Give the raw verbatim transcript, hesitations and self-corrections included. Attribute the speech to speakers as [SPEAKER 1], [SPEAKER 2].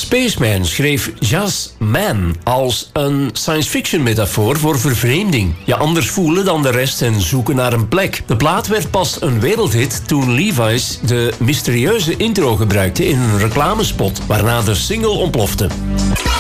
[SPEAKER 1] Spaceman schreef Jazzman als een science-fiction metafoor voor vervreemding. Je anders voelen dan de rest en zoeken naar een plek. De plaat werd pas een wereldhit toen Levi's de mysterieuze intro gebruikte in een reclamespot, waarna de single ontplofte.